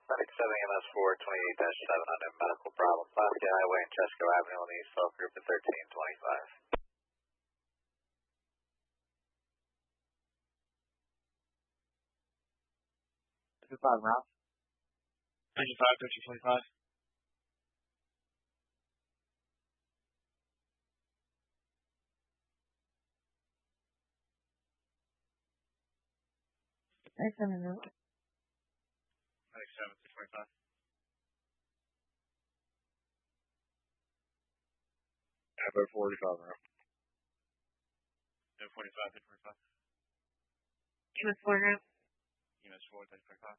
Medic 7 EMS 428-7 on a medical problem. Pulaski Highway and Chesco Avenue on the East Slope, group of 1325. 5 round. 95, 1325. Thanks, Medic 7, 625. About 45 round. 45, 625. EMS 4 round. EMS 4, 625.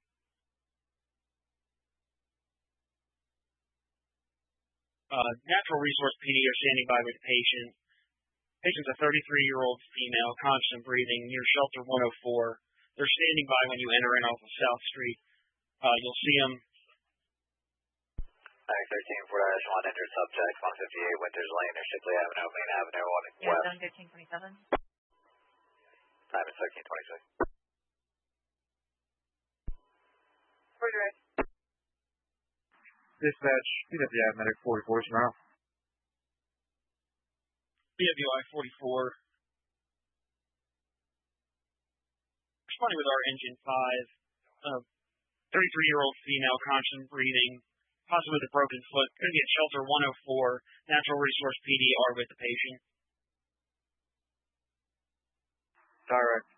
Natural Resource PD are standing by with the patient. Patient's a 33-year-old female, constant breathing, near shelter 104. They're standing by when you enter in off of South Street. You'll see them. Medic 13-4-1 injured subject, 158 Winters Lane or Shipley Avenue, Main Avenue, 1 Yeah, west. 1327. Time is 1326. Order it. Dispatch, PWI Medic 44 tomorrow. BWI 44. Responding with our engine 5. 33-year-old female, constant breathing, possibly with a broken foot. Going to be at shelter 104. Natural Resource PD are with the patient. Direct.